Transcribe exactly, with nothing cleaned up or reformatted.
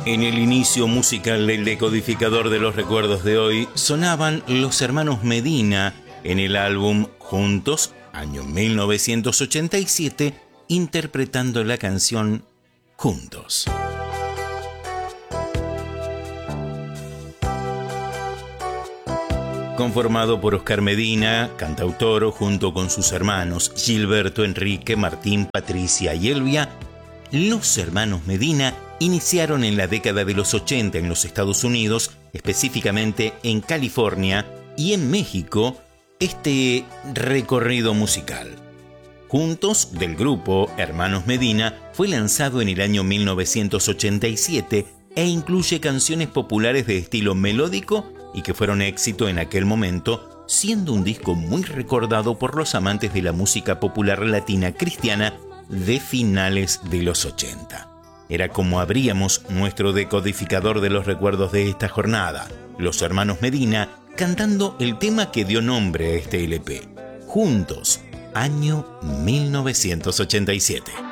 En el inicio musical del decodificador de los recuerdos de hoy sonaban los hermanos Medina en el álbum Juntos, año mil novecientos ochenta y siete, interpretando la canción Juntos. Conformado por Oscar Medina, cantautor, junto con sus hermanos Gilberto, Enrique, Martín, Patricia y Elvia, los hermanos Medina iniciaron en la década de los ochenta en los Estados Unidos, específicamente en California y en México, este recorrido musical. Juntos, del grupo Hermanos Medina, fue lanzado en el año mil novecientos ochenta y siete e incluye canciones populares de estilo melódico y que fueron éxito en aquel momento, siendo un disco muy recordado por los amantes de la música popular latina cristiana de finales de los ochenta. Era como abríamos nuestro decodificador de los recuerdos de esta jornada, los hermanos Medina cantando el tema que dio nombre a este L P, Juntos, año mil novecientos ochenta y siete.